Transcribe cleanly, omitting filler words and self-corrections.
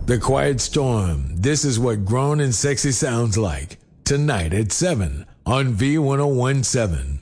The Quiet Storm. This is what grown and sexy sounds like. Tonight at 7 on V1017.